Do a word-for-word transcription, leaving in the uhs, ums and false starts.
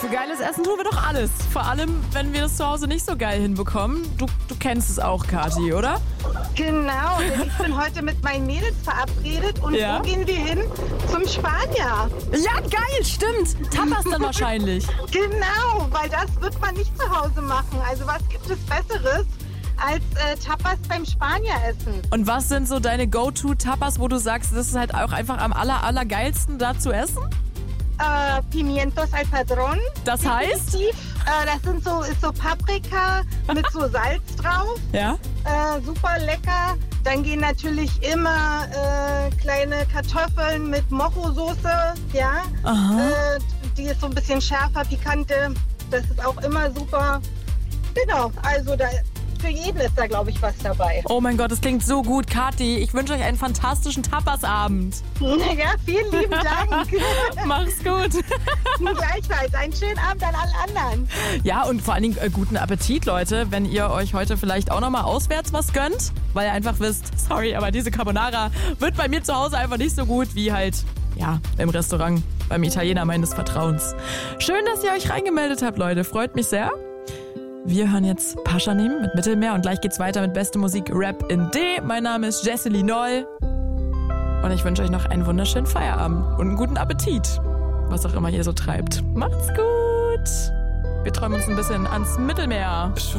geiles Essen tun wir doch alles. Vor allem, wenn wir das zu Hause nicht so geil hinbekommen. Du, du kennst es auch, Kathi, oder? Genau, denn ich bin heute mit meinen Mädels verabredet und Ja. wo gehen wir hin? Zum Spanier. Ja, geil, stimmt. Tapas dann wahrscheinlich. Genau, weil das wird man nicht zu Hause machen. Also was gibt es Besseres als äh, Tapas beim Spanier essen? Und was sind so deine Go-To-Tapas, wo du sagst, das ist halt auch einfach am aller, allergeilsten da zu essen? Äh, Pimientos al Padrón. Das heißt? Definitiv. Äh, das sind so, ist so Paprika mit so Salz drauf. Ja. Äh, super lecker. Dann gehen natürlich immer äh, kleine Kartoffeln mit Mojo-Soße. Ja. Aha. Äh, die ist so ein bisschen schärfer, pikante. Das ist auch immer super. Genau, also da, für jeden ist da, glaube ich, was dabei. Oh mein Gott, das klingt so gut. Kathi, ich wünsche euch einen fantastischen Tapasabend. Ja, vielen lieben Dank. Mach's gut. Gleichfalls. Einen schönen Abend an alle anderen. Ja, und vor allen Dingen äh, guten Appetit, Leute, wenn ihr euch heute vielleicht auch nochmal auswärts was gönnt, weil ihr einfach wisst, sorry, aber diese Carbonara wird bei mir zu Hause einfach nicht so gut wie halt, ja, im Restaurant beim Italiener meines Vertrauens. Schön, dass ihr euch reingemeldet habt, Leute. Freut mich sehr. Wir hören jetzt Paschanim mit Mittelmeer und gleich geht's weiter mit beste Musik Rap in D. Mein Name ist Jessie Noll und ich wünsche euch noch einen wunderschönen Feierabend und einen guten Appetit, was auch immer ihr so treibt. Macht's gut! Wir träumen uns ein bisschen ans Mittelmeer. Ich